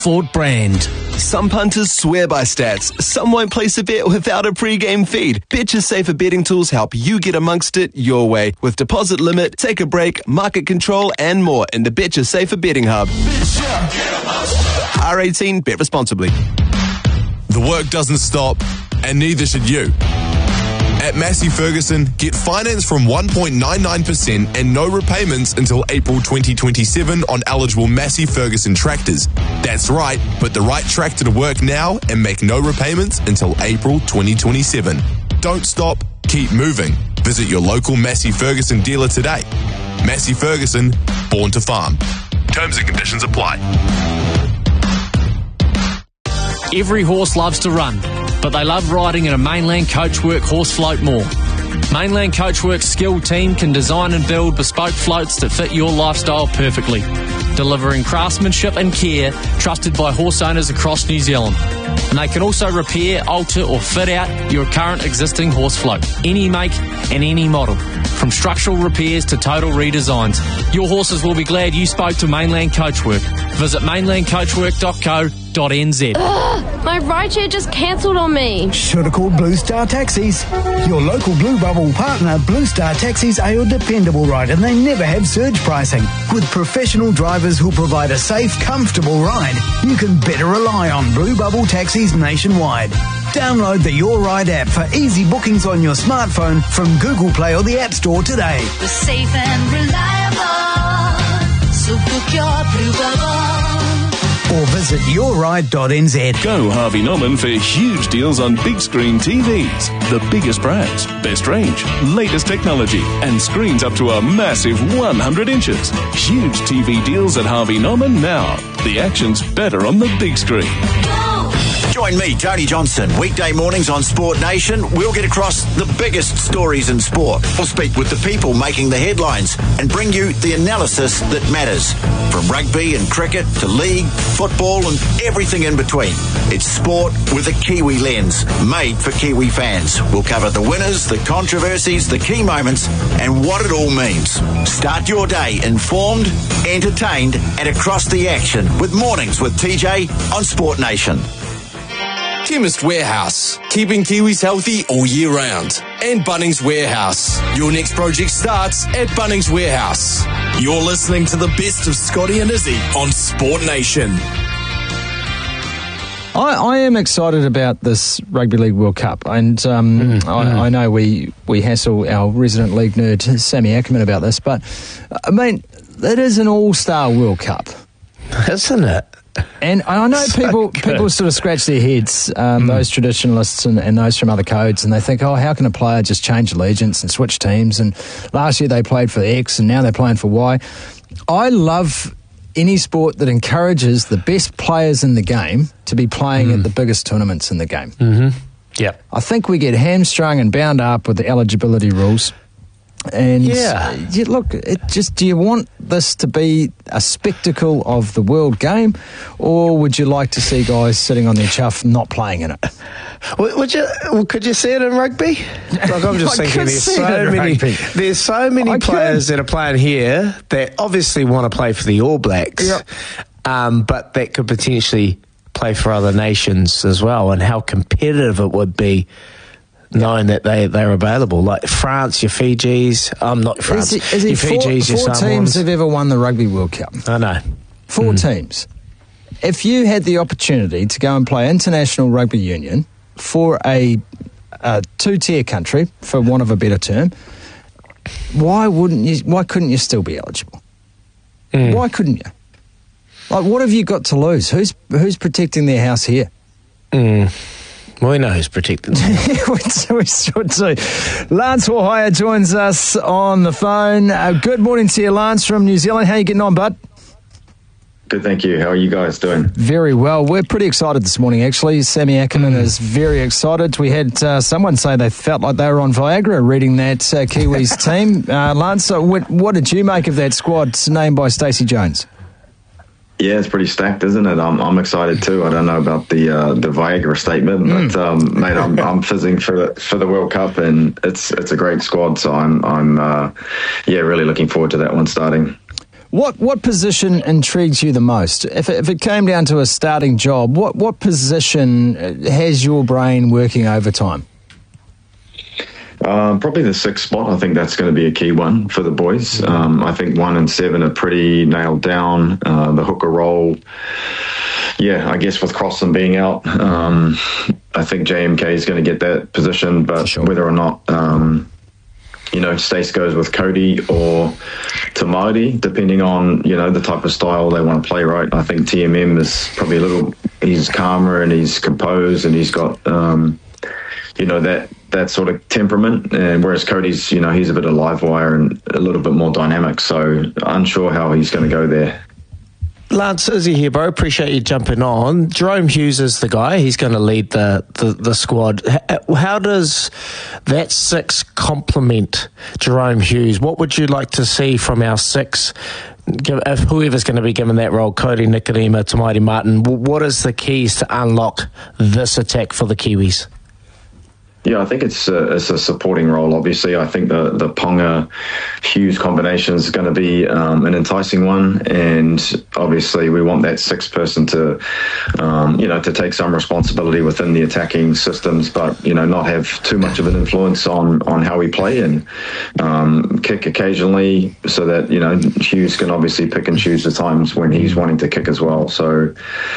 Ford brand. Some punters swear by stats. Some won't place a bet without a pre-game feed. Betcha Safer betting tools help you get amongst it your way with deposit limit, take a break, market control, and more in the Betcha Safer betting hub. R18, bet responsibly. The work doesn't stop, and neither should you. At Massey Ferguson, get finance from 1.99% and no repayments until April 2027 on eligible Massey Ferguson tractors. That's right, put the right tractor to work now and make no repayments until April 2027. Don't stop, keep moving. Visit your local Massey Ferguson dealer today. Massey Ferguson, born to farm. Terms and conditions apply. Every horse loves to run, but they love riding in a Mainland Coachwork horse float more. Mainland Coachwork's skilled team can design and build bespoke floats that fit your lifestyle perfectly, delivering craftsmanship and care trusted by horse owners across New Zealand. And they can also repair, alter or fit out your current existing horse float, any make and any model, from structural repairs to total redesigns. Your horses will be glad you spoke to Mainland Coachwork. Visit mainlandcoachwork.co.nz. My rideshare just cancelled on me. Should have called Blue Star Taxis. Your local Blue Bubble partner, Blue Star Taxis, are your dependable ride, and they never have surge pricing. With professional drivers who'll provide a safe, comfortable ride, you can better rely on Blue Bubble Taxis nationwide. Download the Your Ride app for easy bookings on your smartphone from Google Play or the App Store today. We're safe and reliable, so book your Blue Bubble. Or visit yourride.nz. Go Harvey Norman for huge deals on big screen TVs. The biggest brands, best range, latest technology, and screens up to a massive 100 inches. Huge TV deals at Harvey Norman now. The action's better on the big screen. Join me, Tony Johnson, weekday mornings on Sport Nation. We'll get across the biggest stories in sport. We'll speak with the people making the headlines and bring you the analysis that matters. From rugby and cricket to league, football and everything in between. It's sport with a Kiwi lens, made for Kiwi fans. We'll cover the winners, the controversies, the key moments and what it all means. Start your day informed, entertained and across the action with Mornings with TJ on Sport Nation. Chemist Warehouse, keeping Kiwis healthy all year round. And Bunnings Warehouse. Your next project starts at Bunnings Warehouse. You're listening to the best of Scotty and Izzy on Sport Nation. I am excited about this Rugby League World Cup, and I know we hassle our resident league nerd Sammy Ackerman about this, but I mean, it is an all-star World Cup, isn't it? And I know people sort of scratch their heads, those traditionalists and those from other codes, and they think, oh, how can a player just change allegiance and switch teams? And last year they played for X and now they're playing for Y. I love any sport that encourages the best players in the game to be playing at the biggest tournaments in the game. Mm-hmm. Yeah, I think we get hamstrung and bound up with the eligibility rules. And look, do you want this to be a spectacle of the world game, or would you like to see guys sitting on their chuff not playing in it? Could you see it in rugby? Like, I'm just thinking there's so many players that are playing here that obviously want to play for the All Blacks, but that could potentially play for other nations as well, and how competitive it would be knowing that they're available. Like France, your Fijis, not France, your Fijis, your Samoans. 4 teams have ever won the Rugby World Cup. I know. 4 teams. If you had the opportunity to go and play international rugby union for a 2-tier country, for want of a better term, why couldn't you still be eligible? Why couldn't you? Like, what have you got to lose? Who's protecting their house here? We know who's protecting them. we should too. Lance Wahaya joins us on the phone. Good morning to you, Lance, from New Zealand. How are you getting on, bud? Good, thank you. How are you guys doing? Very well. We're pretty excited this morning, actually. Sammy Ackerman is very excited. We had someone say they felt like they were on Viagra reading that Kiwis team. Lance, so what did you make of that squad named by Stacey Jones? Yeah, it's pretty stacked, isn't it? I'm excited too. I don't know about the Viagra statement, but mate, I'm fizzing for the World Cup, and it's a great squad. So I'm really looking forward to that one starting. What position intrigues you the most? If it came down to a starting job, what position has your brain working overtime? Probably the 6th spot. I think that's going to be a key one for the boys. I think 1 and 7 are pretty nailed down. The hooker role, I guess with Crossan being out, I think JMK is going to get that position, but whether or not Stace goes with Cody or Tamati, depending on, the type of style they want to play, right? I think TMM is probably he's calmer and he's composed and he's got, that sort of temperament, and whereas Cody's, he's a bit of live wire and a little bit more dynamic, so unsure how he's going to go there. Lance, Izzy here, bro. Appreciate you jumping on. Jerome Hughes is the guy. He's going to lead the squad. How does that 6 complement Jerome Hughes? What would you like to see from our 6? If whoever's going to be given that role, Cody Nikorima, Tamati Martin, what is the keys to unlock this attack for the Kiwis? Yeah, I think it's a supporting role. Obviously, I think the Ponga Hughes combination is going to be an enticing one, and obviously we want that 6th person to, to take some responsibility within the attacking systems, but not have too much of an influence on how we play, and kick occasionally, so that Hughes can obviously pick and choose the times when he's wanting to kick as well. So,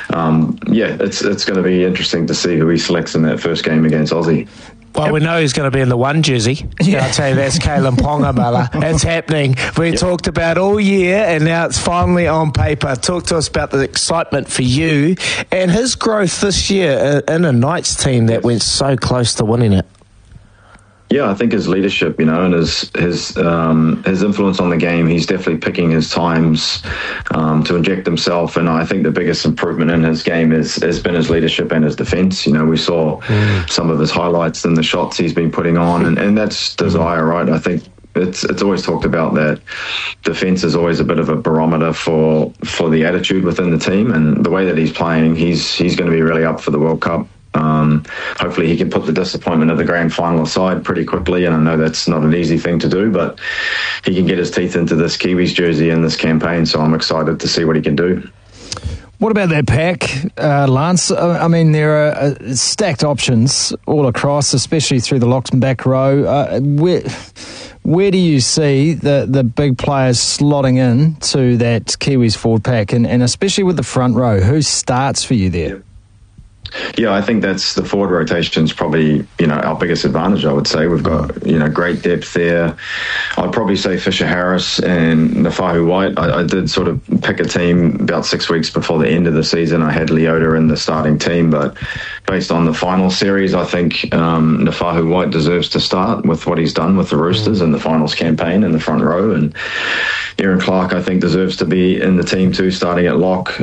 it's going to be interesting to see who he selects in that first game against Aussie. Well, we know he's going to be in the 1 jersey. Yeah. I'll tell you, that's Kalen Ponga, brother. It's happening. We talked about all year, and now it's finally on paper. Talk to us about the excitement for you and his growth this year in a Knights team that went so close to winning it. Yeah, I think his leadership, and his influence on the game, he's definitely picking his times to inject himself. And I think the biggest improvement in his game has been his leadership and his defence. We saw some of his highlights in the shots he's been putting on, and that's desire, right? I think it's always talked about that defence is always a bit of a barometer for the attitude within the team, and the way that he's playing, he's going to be really up for the World Cup. Hopefully he can put the disappointment of the grand final aside pretty quickly, and I know that's not an easy thing to do, but he can get his teeth into this Kiwis jersey in this campaign, so I'm excited to see what he can do. What about that pack, Lance? I mean, there are stacked options all across, especially through the locks and back row. Where do you see the big players slotting in to that Kiwis forward pack, and especially with the front row? Who starts for you there? Yeah, I think that's the forward rotation's probably, our biggest advantage, I would say. We've got, great depth there. I'd probably say Fisher Harris and Nafahu White. I did sort of pick a team about 6 weeks before the end of the season. I had Leota in the starting team, but based on the final series, I think Nafahu White deserves to start with what he's done with the Roosters in the finals campaign in the front row. And Aaron Clark, I think, deserves to be in the team too, starting at lock.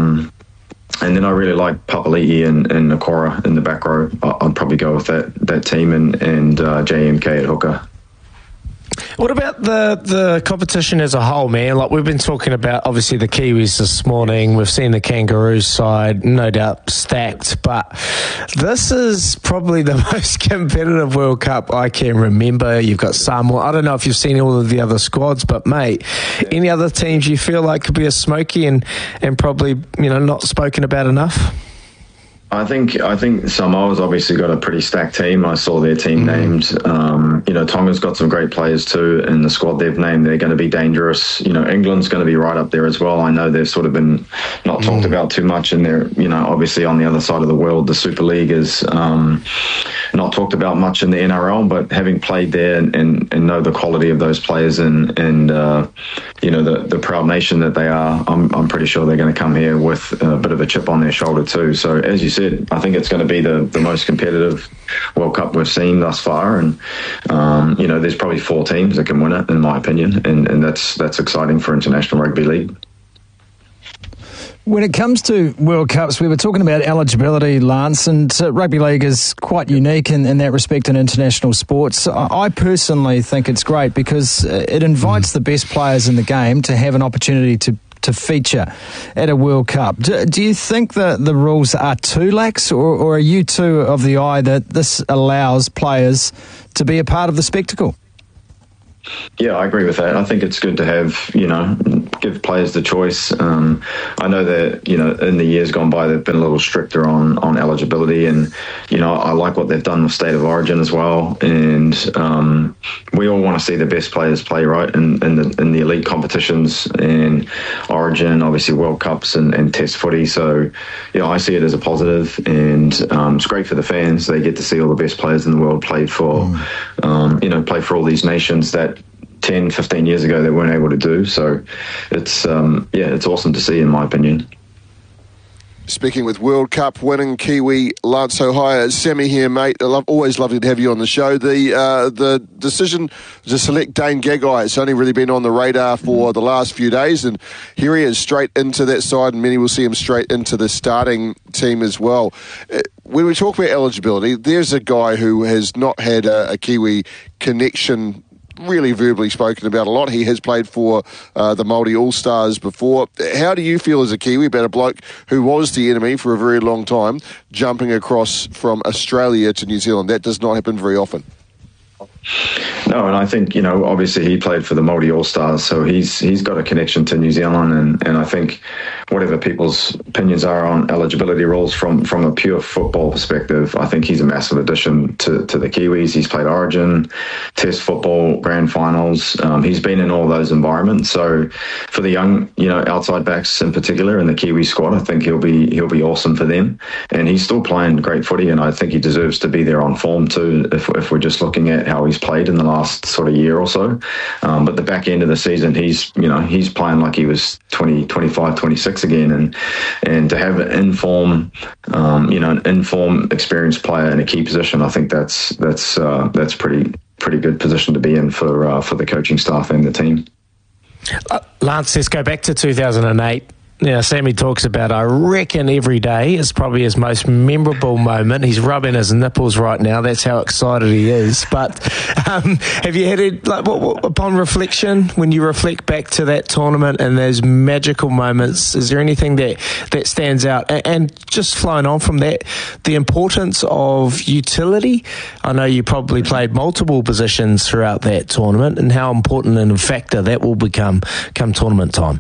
And then I really like Papali'i and Nakora in the back row. I'd probably go with that team and JMK at hooker. What about the competition as a whole, man? Like, we've been talking about, obviously, the Kiwis this morning. We've seen the Kangaroos side, no doubt stacked. But this is probably the most competitive World Cup I can remember. You've got Samoa. I don't know if you've seen all of the other squads, but, mate, any other teams you feel like could be a smoky and probably, not spoken about enough? I think Samoa's obviously got a pretty stacked team. I saw their team named. Tonga's got some great players too in the squad they've named. They're going to be dangerous. England's going to be right up there as well. I know they've sort of been not talked about too much, and they're obviously on the other side of the world. The Super League is not talked about much in the NRL, but having played there and know the quality of those players and the proud nation that they are, I'm pretty sure they're going to come here with a bit of a chip on their shoulder too. So as you said, I think it's going to be the most competitive World Cup we've seen thus far, and there's probably 4 teams that can win it, in my opinion, and that's exciting for International Rugby League. When it comes to World Cups, we were talking about eligibility, Lance, and rugby league is quite unique in that respect in international sports. I personally think it's great because it invites the best players in the game to have an opportunity to feature at a World Cup. Do you think that the rules are too lax, or are you too of the eye that this allows players to be a part of the spectacle? Yeah, I agree with that. I think it's good to have, give players the choice. I know that, in the years gone by, they've been a little stricter on eligibility, and, I like what they've done with State of Origin as well. And we all want to see the best players play, right, in the elite competitions and Origin, obviously World Cups and Test footy. So, I see it as a positive, and it's great for the fans. They get to see all the best players in the world play for all these nations that 10, 15 years ago they weren't able to do. So it's awesome to see, in my opinion. Speaking with World Cup winning Kiwi Lance Hohaia. Sammy here, mate. Always lovely to have you on the show. The decision to select Dane Gagai has only really been on the radar for the last few days, and here he is straight into that side, and many will see him straight into the starting team as well. When we talk about eligibility, there's a guy who has not had a Kiwi connection really verbally spoken about a lot. He has played for the Māori All-Stars before. How do you feel as a Kiwi about a bloke who was the enemy for a very long time jumping across from Australia to New Zealand? That does not happen very often. No, and I think, obviously he played for the Māori All-Stars, so he's got a connection to New Zealand, and I think whatever people's opinions are on eligibility rules from a pure football perspective, I think he's a massive addition to the Kiwis. He's played Origin, Test football, grand finals. He's been in all those environments. So for the young, outside backs in particular in the Kiwi squad, I think he'll be awesome for them. And he's still playing great footy, and I think he deserves to be there on form too, if we're just looking at how he's played in the last sort of year or so. But the back end of the season, he's playing like he was 20, 25, 26 again, and to have an in-form experienced player in a key position, I think that's pretty good position to be in for the coaching staff and the team. Lance, let's go back to 2008. Sammy talks about, I reckon every day is probably his most memorable moment. He's rubbing his nipples right now. That's how excited he is. But have you had it, upon reflection, when you reflect back to that tournament and those magical moments, is there anything that stands out? And just flowing on from that, the importance of utility. I know you probably played multiple positions throughout that tournament, and how important and a factor that will become come tournament time.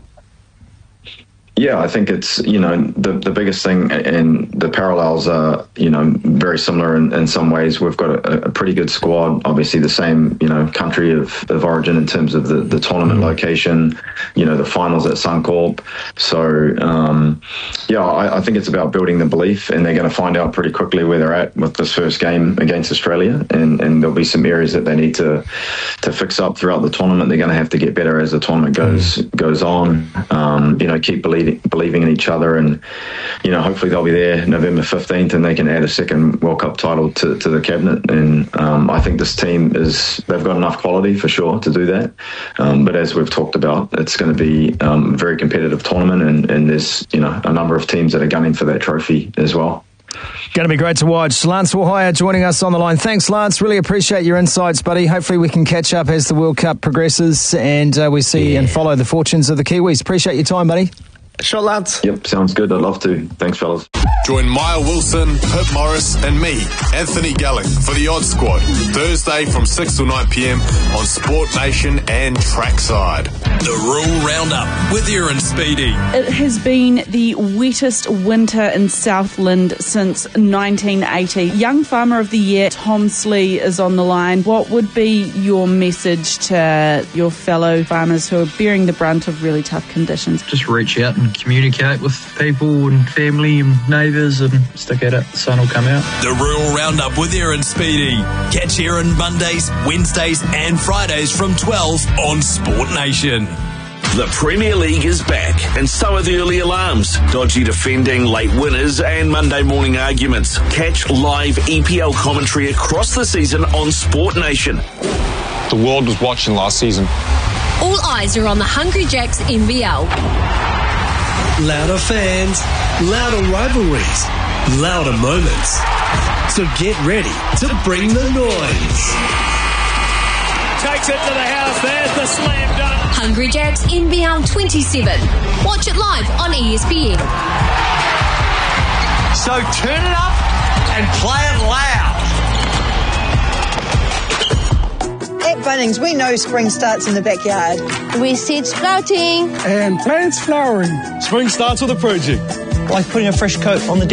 Yeah, I think it's, the biggest thing, and the parallels are, very similar in some ways. We've got a pretty good squad, obviously the same, country of origin in terms of the tournament location, the finals at Suncorp. So, I think it's about building the belief, and they're going to find out pretty quickly where they're at with this first game against Australia, and there'll be some areas that they need to fix up throughout the tournament. They're going to have to get better as the tournament goes on, keep believing in each other, and hopefully they'll be there November 15th and they can add a second World Cup title to the cabinet. And I think this team they've got enough quality for sure to do that, but as we've talked about, it's going to be a very competitive tournament, and there's a number of teams that are gunning for that trophy as well. Going to be great to watch. Lance Hohaia joining us on the line. Thanks, Lance. Really appreciate your insights, buddy. Hopefully we can catch up as the World Cup progresses and we see and follow the fortunes of the Kiwis. Appreciate your time, buddy. Sure, Lance. Yep, sounds good. I'd love to. Thanks, fellas. Join Maya Wilson, Pip Morris and me, Anthony Gallick, for the Odd Squad, Thursday from 6 till 9 p.m. on Sport Nation and Trackside. The Rural Roundup with Aaron Speedy. It has been the wettest winter in Southland since 1980. Young Farmer of the Year, Tom Slee, is on the line. What would be your message to your fellow farmers who are bearing the brunt of really tough conditions? Just reach out and communicate with people and family and neighbours and stick at it. The sun will come out. The Rural Roundup with Aaron Speedy. Catch Aaron Mondays, Wednesdays and Fridays from 12 on Sport Nation. The Premier League is back, and so are the early alarms, dodgy defending, late winners and Monday morning arguments. Catch live EPL commentary across the season on Sport Nation. The world was watching last season. All eyes are on the Hungry Jacks NBL. Louder fans, louder rivalries, louder moments. So get ready to bring the noise. Takes it to the house. There's the slam dunk. Hungry Jacks NBL 27. Watch it live on ESPN. So turn it up and play it loud. At Bunnings, we know spring starts in the backyard. With seeds sprouting and plants flowering. Spring starts with a project. Like putting a fresh coat on the